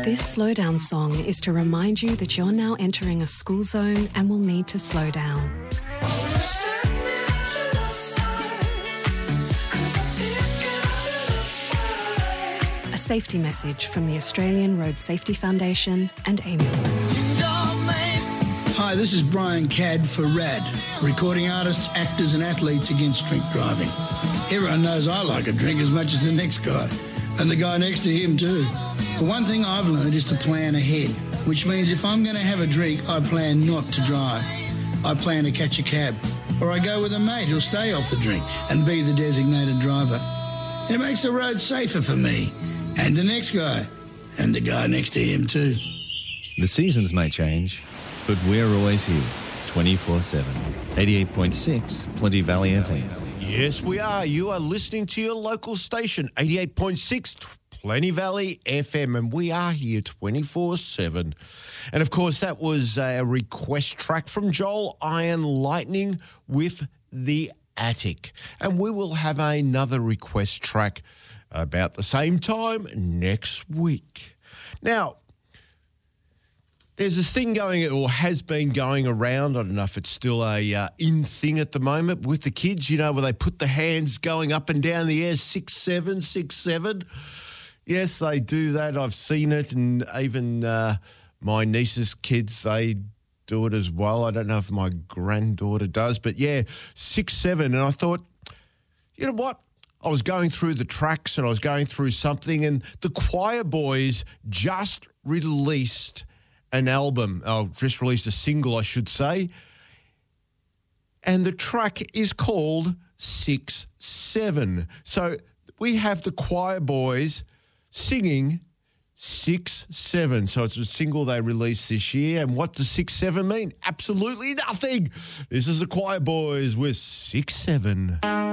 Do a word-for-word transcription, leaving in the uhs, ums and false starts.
This slow down song is to remind you that you're now entering a school zone and will need to slow down. A safety message from the Australian Road Safety Foundation and A M I. Hi, this is Brian Cadd for RAD, recording artists, actors and athletes against drink driving. Everyone knows I like a drink as much as the next guy, and the guy next to him too. The one thing I've learned is to plan ahead, which means if I'm going to have a drink, I plan not to drive. I plan to catch a cab, or I go with a mate who'll stay off the drink and be the designated driver. It makes the road safer for me, and the next guy, and the guy next to him too. The seasons may change, but we're always here, twenty-four seven. eighty-eight point six, Plenty Valley F M. Yes, we are. You are listening to your local station, eighty-eight point six, Plenty Valley F M, and we are here twenty-four seven. And, of course, that was a request track from Joel Iron Lightning with The Attic. And we will have another request track about the same time next week. Now, there's this thing going, or has been going around, I don't know if it's still a uh, in thing at the moment, with the kids, you know, where they put the hands going up and down the air, six, seven, six, seven. Yes, they do that. I've seen it, and even uh, my niece's kids, they do it as well. I don't know if my granddaughter does, but yeah, six, seven. And I thought, you know what? I was going through the tracks and I was going through something, and the Choir Boys just released an album, oh, just released a single, I should say, and the track is called six seven. So we have the Choir Boys singing six seven. So it's a single they released this year. And what does six seven mean? Absolutely nothing. This is the Choir Boys with six seven.